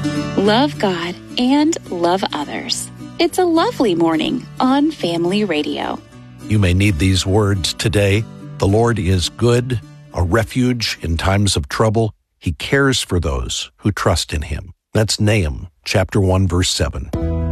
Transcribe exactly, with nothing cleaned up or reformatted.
Love God and love others. It's a lovely morning on Family Radio. You may need these words today. The Lord is good, a refuge in times of trouble. He cares for those who trust in Him. That's Nahum chapter one, verse seven.